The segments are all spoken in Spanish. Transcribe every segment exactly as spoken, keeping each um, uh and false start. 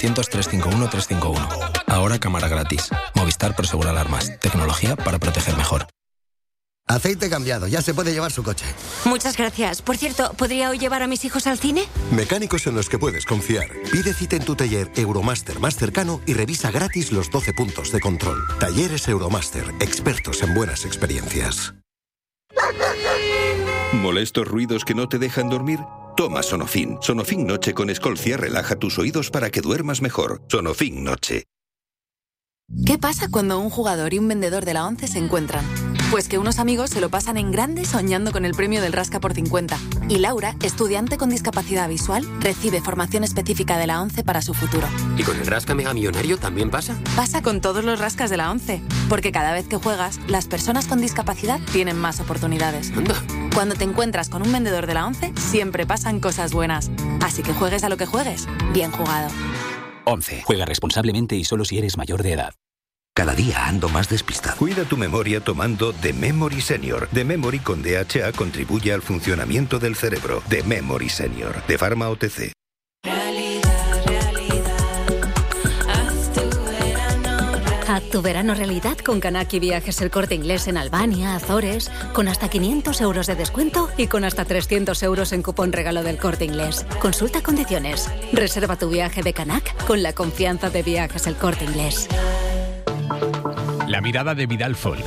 setecientos, trescientos cincuenta y uno, trescientos cincuenta y uno. Ahora cámara gratis. Movistar Prosegur Alarmas. Tecnología para proteger mejor. Aceite cambiado, ya se puede llevar su coche. Muchas gracias. Por cierto, ¿podría hoy llevar a mis hijos al cine? Mecánicos en los que puedes confiar. Pide cita en tu taller Euromaster más cercano y revisa gratis los doce puntos de control. Talleres Euromaster, expertos en buenas experiencias. ¿Molestos ruidos que no te dejan dormir? Toma Sonofin. Sonofin Noche con Escolcia relaja tus oídos para que duermas mejor. Sonofin Noche. ¿Qué pasa cuando un jugador y un vendedor de la ONCE se encuentran? Pues que unos amigos se lo pasan en grande soñando con el premio del Rasca por cincuenta. Y Laura, estudiante con discapacidad visual, recibe formación específica de la ONCE para su futuro. ¿Y con el Rasca Mega Millonario también pasa? Pasa con todos los rascas de la ONCE. Porque cada vez que juegas, las personas con discapacidad tienen más oportunidades. Anda. Cuando te encuentras con un vendedor de la ONCE, siempre pasan cosas buenas. Así que juegues a lo que juegues, bien jugado. ONCE. Juega responsablemente y solo si eres mayor de edad. Cada día ando más despistado. Cuida tu memoria tomando The Memory Senior. The Memory con D H A contribuye al funcionamiento del cerebro. The Memory Senior. De Pharma O T C. Realidad, realidad. Haz tu verano realidad. Haz tu verano realidad con Canaki Viajes El Corte Inglés en Albania, Azores, con hasta quinientos euros de descuento y con hasta trescientos euros en cupón regalo del Corte Inglés. Consulta condiciones. Reserva tu viaje de Canac con la confianza de Viajes El Corte Inglés. La mirada de Vidal Folk.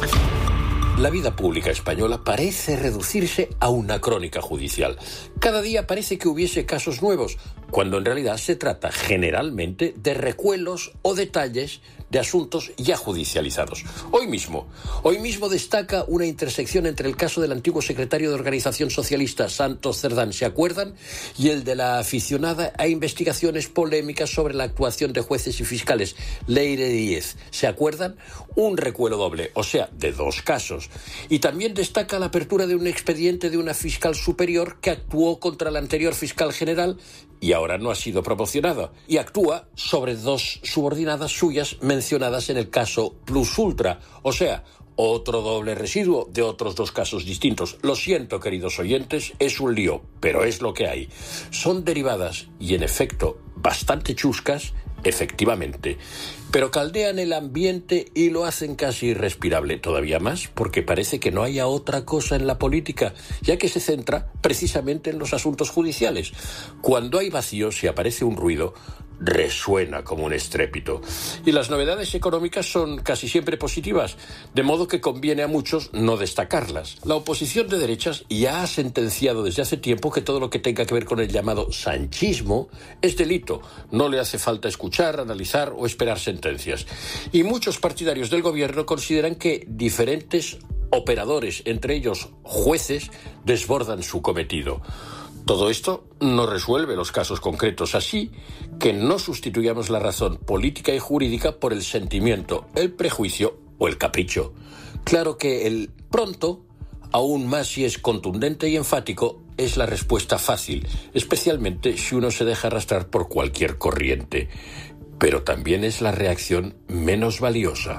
La vida pública española parece reducirse a una crónica judicial. Cada día parece que hubiese casos nuevos, cuando en realidad se trata generalmente de recuelos o detalles de asuntos ya judicializados. Hoy mismo, hoy mismo destaca una intersección entre el caso del antiguo secretario de Organización Socialista Santos Cerdán, ¿se acuerdan?, y el de la aficionada a investigaciones polémicas sobre la actuación de jueces y fiscales, Leire Díez, ¿se acuerdan? Un recuelo doble, o sea, de dos casos. Y también destaca la apertura de un expediente de una fiscal superior que actuó contra la anterior fiscal general y ahora no ha sido promocionada, y actúa sobre dos subordinadas suyas mencionadas en el caso Plus Ultra, o sea, otro doble residuo de otros dos casos distintos. Lo siento, queridos oyentes, es un lío, pero es lo que hay. Son derivadas y, en efecto, bastante chuscas, efectivamente, pero caldean el ambiente y lo hacen casi irrespirable, todavía más porque parece que no haya otra cosa en la política, ya que se centra precisamente en los asuntos judiciales. Cuando hay vacío, si aparece un ruido, resuena como un estrépito. Y las novedades económicas son casi siempre positivas, de modo que conviene a muchos no destacarlas. La oposición de derechas ya ha sentenciado desde hace tiempo que todo lo que tenga que ver con el llamado sanchismo es delito. No le hace falta escuchar, analizar o esperar sentencias. Y muchos partidarios del gobierno consideran que diferentes operadores, entre ellos jueces, desbordan su cometido. Todo esto no resuelve los casos concretos, así que no sustituyamos la razón política y jurídica por el sentimiento, el prejuicio o el capricho. Claro que el pronto, aún más si es contundente y enfático, es la respuesta fácil, especialmente si uno se deja arrastrar por cualquier corriente. Pero también es la reacción menos valiosa.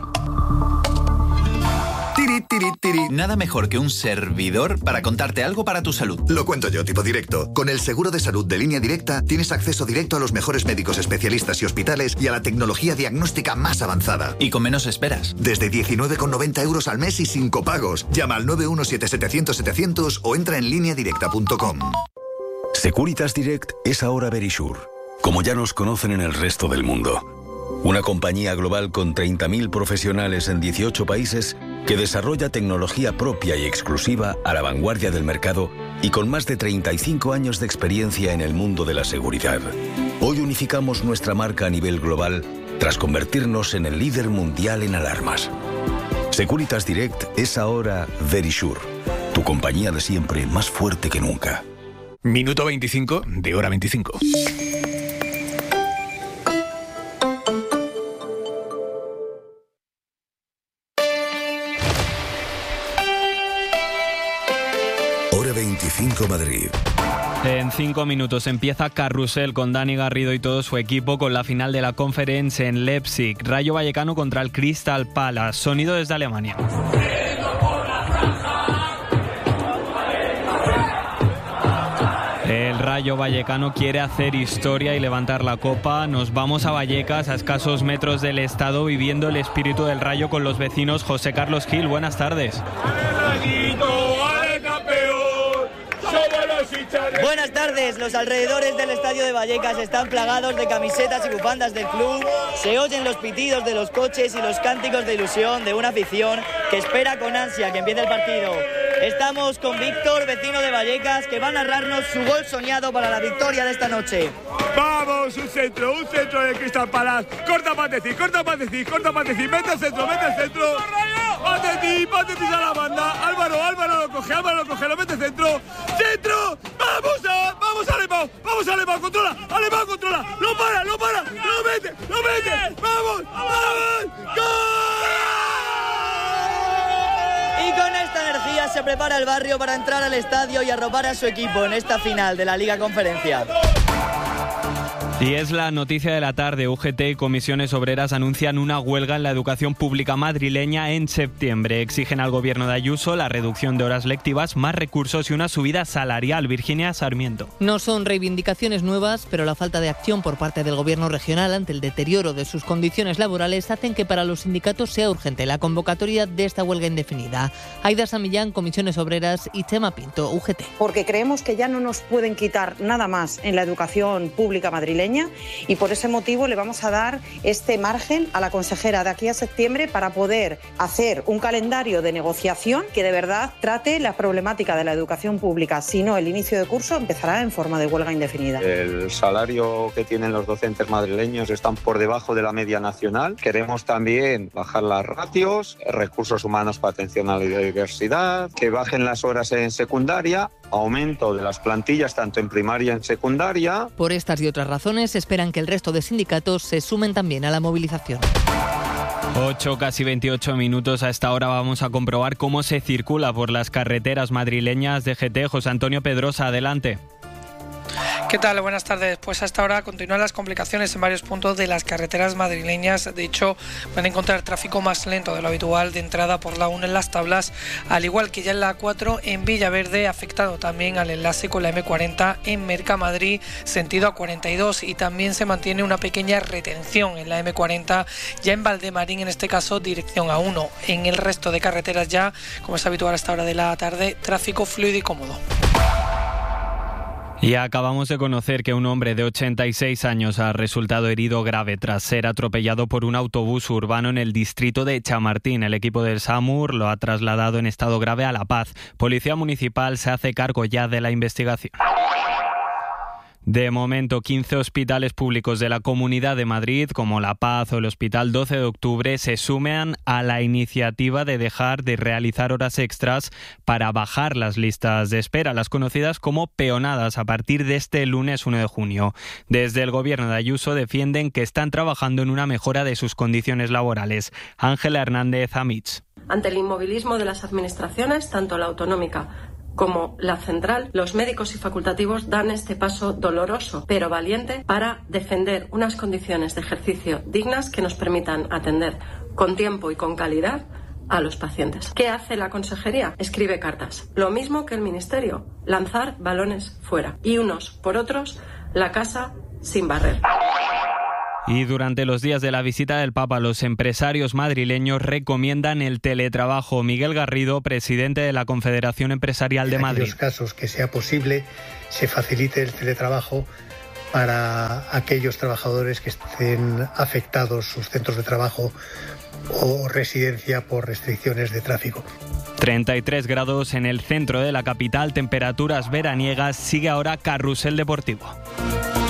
Tiri, tiri, tiri. Nada mejor que un servidor para contarte algo para tu salud. Lo cuento yo, tipo directo. Con el seguro de salud de Línea Directa tienes acceso directo a los mejores médicos especialistas y hospitales y a la tecnología diagnóstica más avanzada. Y con menos esperas. Desde diecinueve con noventa euros al mes y sin copagos. Llama al nueve uno siete setecientos setecientos o entra en línea directa punto com. Securitas Direct es ahora Verisure, como ya nos conocen en el resto del mundo. Una compañía global con treinta mil profesionales en dieciocho países que desarrolla tecnología propia y exclusiva a la vanguardia del mercado y con más de treinta y cinco años de experiencia en el mundo de la seguridad. Hoy unificamos nuestra marca a nivel global tras convertirnos en el líder mundial en alarmas. Securitas Direct es ahora Verisure, tu compañía de siempre más fuerte que nunca. Minuto veinticinco de hora veinticinco. veinticinco Madrid. En cinco minutos empieza Carrusel con Dani Garrido y todo su equipo con la final de la Conference en Leipzig. Rayo Vallecano contra el Crystal Palace. Sonido desde Alemania. El Rayo Rayo Vallecano quiere hacer historia y levantar la copa. Nos vamos a Vallecas, a escasos metros del Estado, viviendo el espíritu del Rayo con los vecinos. José Carlos Gil, buenas tardes. Buenas tardes, los alrededores del estadio de Vallecas están plagados de camisetas y bufandas del club, se oyen los pitidos de los coches y los cánticos de ilusión de una afición que espera con ansia que empiece el partido. Estamos con Víctor, vecino de Vallecas, que va a narrarnos su gol soñado para la victoria de esta noche. Vamos, un centro, un centro de Crystal Palace. Corta Pateci, corta Pateci, corta Pateci, mete el centro, mete el centro. Pateci, Pateci a la banda. Álvaro, Álvaro lo coge, Álvaro lo coge, lo mete el centro. ¡Centro! ¡Vamos a, vamos a Alemão! ¡Vamos a Alemão! ¡Controla! ¡Alemão controla! ¡Lo para, lo para! ¡Lo mete! ¡Lo mete! ¡Vamos! ¡Vamos! ¡Gol! Y con esta energía se prepara el barrio para entrar al estadio y arropar a su equipo en esta final de la Liga Conferencia. Y es la noticia de la tarde. U G T y comisiones obreras anuncian una huelga en la educación pública madrileña en septiembre. Exigen al gobierno de Ayuso la reducción de horas lectivas, más recursos y una subida salarial. Virginia Sarmiento. No son reivindicaciones nuevas, pero la falta de acción por parte del gobierno regional ante el deterioro de sus condiciones laborales hacen que para los sindicatos sea urgente la convocatoria de esta huelga indefinida. Aida Samillán, comisiones obreras, y Chema Pinto, U G T. Porque creemos que ya no nos pueden quitar nada más en la educación pública madrileña, y por ese motivo le vamos a dar este margen a la consejera de aquí a septiembre para poder hacer un calendario de negociación que de verdad trate la problemática de la educación pública. Si no, el inicio de curso empezará en forma de huelga indefinida. El salario que tienen los docentes madrileños están por debajo de la media nacional. Queremos también bajar las ratios, recursos humanos para atención a la diversidad, que bajen las horas en secundaria, aumento de las plantillas tanto en primaria y en secundaria. Por estas y otras razones esperan que el resto de sindicatos se sumen también a la movilización. ocho, casi veintiocho minutos. A esta hora vamos a comprobar cómo se circula por las carreteras madrileñas de G T. José Antonio Pedrosa, adelante. ¿Qué tal? Buenas tardes. Pues hasta ahora continúan las complicaciones en varios puntos de las carreteras madrileñas. De hecho, van a encontrar tráfico más lento de lo habitual de entrada por la uno en Las Tablas, al igual que ya en la cuatro en Villaverde, afectado también al enlace con la eme cuarenta en Mercamadrid, sentido a cuarenta y dos, y también se mantiene una pequeña retención en la eme cuarenta, ya en Valdemarín, en este caso dirección a uno. En el resto de carreteras ya, como es habitual a esta hora de la tarde, tráfico fluido y cómodo. Y acabamos de conocer que un hombre de ochenta y seis años ha resultado herido grave tras ser atropellado por un autobús urbano en el distrito de Chamartín. El equipo del SAMUR lo ha trasladado en estado grave a La Paz. Policía Municipal se hace cargo ya de la investigación. De momento, quince hospitales públicos de la Comunidad de Madrid, como La Paz o el Hospital doce de octubre, se suman a la iniciativa de dejar de realizar horas extras para bajar las listas de espera, las conocidas como peonadas, a partir de este lunes uno de junio. Desde el gobierno de Ayuso defienden que están trabajando en una mejora de sus condiciones laborales. Ángela Hernández Amich. Ante el inmovilismo de las administraciones, tanto la autonómica como la central, los médicos y facultativos dan este paso doloroso, pero valiente, para defender unas condiciones de ejercicio dignas que nos permitan atender con tiempo y con calidad a los pacientes. ¿Qué hace la consejería? Escribe cartas. Lo mismo que el ministerio, lanzar balones fuera. Y unos por otros, la casa sin barrer. Y durante los días de la visita del Papa, los empresarios madrileños recomiendan el teletrabajo. Miguel Garrido, presidente de la Confederación Empresarial de Madrid. En aquellos casos que sea posible, se facilite el teletrabajo para aquellos trabajadores que estén afectados sus centros de trabajo o residencia por restricciones de tráfico. treinta y tres grados en el centro de la capital, temperaturas veraniegas. Sigue ahora Carrusel Deportivo.